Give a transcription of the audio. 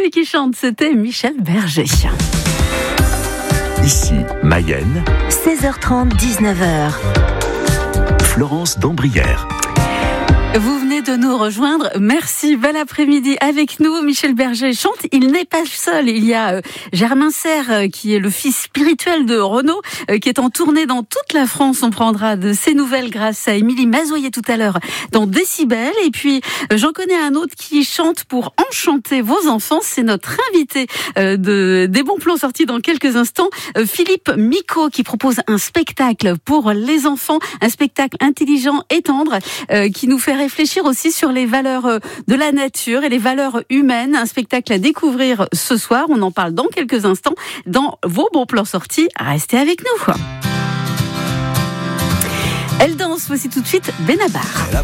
Celui qui chante, c'était Michel Berger. Ici, Mayenne, 16h30, 19h. Florence d'Ambrières. Vous venez de nous rejoindre. Merci. Bel après-midi avec nous. Michel Berger chante. Il n'est pas seul. Il y a Germain Serre, qui est le fils spirituel de Renaud, qui est en tournée dans toute la France. On prendra de ses nouvelles grâce à Émilie Mazoyer tout à l'heure dans Décibel. Et puis, j'en connais un autre qui chante pour enchanter vos enfants. C'est notre invité des bons plans sortis dans quelques instants. Philippe Micot, qui propose un spectacle pour les enfants. Un spectacle intelligent et tendre, qui nous fait réfléchir aussi sur les valeurs de la nature et les valeurs humaines. Un spectacle à découvrir ce soir. On en parle dans quelques instants dans vos bons plans sortis. Restez avec nous. Elle danse, voici tout de suite Benabar.